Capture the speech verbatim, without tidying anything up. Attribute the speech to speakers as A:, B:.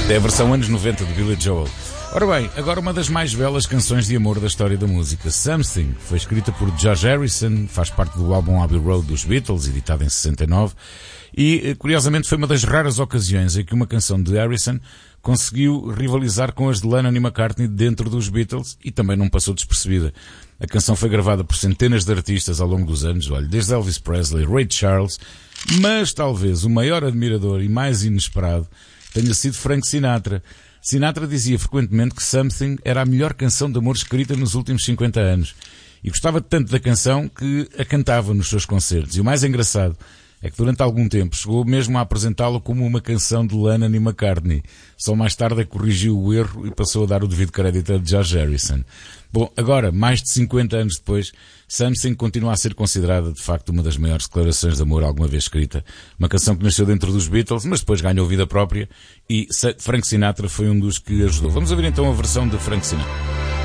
A: É a versão anos noventa de Billy Joel. Ora bem, agora uma das mais belas canções de amor da história da música, Something, foi escrita por George Harrison, faz parte do álbum Abbey Road dos Beatles, editado em sessenta e nove, e curiosamente foi uma das raras ocasiões em que uma canção de Harrison conseguiu rivalizar com as de Lennon e McCartney dentro dos Beatles e também não passou despercebida. A canção foi gravada por centenas de artistas ao longo dos anos, olha, desde Elvis Presley, Ray Charles, mas talvez o maior admirador e mais inesperado tenha sido Frank Sinatra. Sinatra dizia frequentemente que Something era a melhor canção de amor escrita nos últimos cinquenta anos. E gostava tanto da canção que a cantava nos seus concertos. E o mais engraçado é que durante algum tempo chegou mesmo a apresentá-lo como uma canção de Lennon e McCartney. Só mais tarde é que corrigiu o erro e passou a dar o devido crédito a George Harrison. Bom, agora, mais de cinquenta anos depois, Something continua a ser considerada, de facto, uma das maiores declarações de amor alguma vez escrita. Uma canção que nasceu dentro dos Beatles, mas depois ganhou vida própria e Frank Sinatra foi um dos que ajudou. Vamos ouvir então a versão de Frank Sinatra.